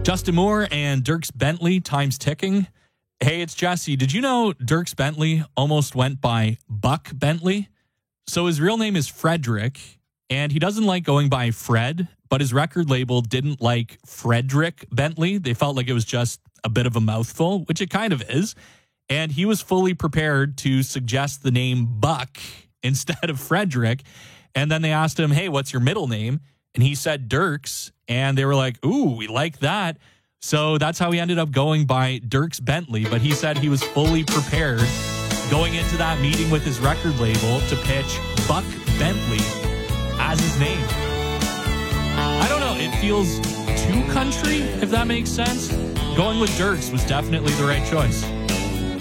Justin Moore and Dierks Bentley, time's ticking. Hey, it's Jesse. Did you know Dierks Bentley almost went by Buck Bentley? So his real name is Frederick, and he doesn't like going by Fred, but his record label didn't like Frederick Bentley. They felt like it was just a bit of a mouthful, which it kind of is. And he was fully prepared to suggest the name Buck instead of Frederick. And then they asked him, hey, what's your middle name? And he said Dierks, and they were like, ooh, we like that. So that's how he ended up going by Dierks Bentley. But he said he was fully prepared going into that meeting with his record label to pitch Buck Bentley as his name. I don't know. It feels too country, if that makes sense. Going with Dierks was definitely the right choice.